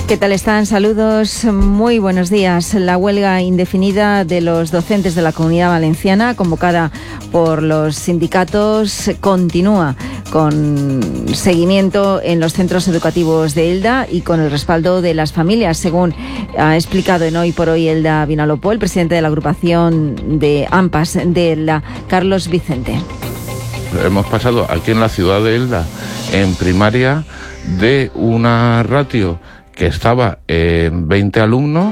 ¿Qué tal están? Saludos, muy buenos días. La huelga indefinida de los docentes de la Comunidad Valenciana, convocada por los sindicatos, continúa con seguimiento en los centros educativos de Elda y con el respaldo de las familias, según ha explicado en Hoy por Hoy Elda Vinalopó, el presidente de la agrupación de AMPAs de Elda, Carlos Vicente. Hemos pasado aquí en la ciudad de Elda, en primaria, de una ratio que estaba en 20 alumnos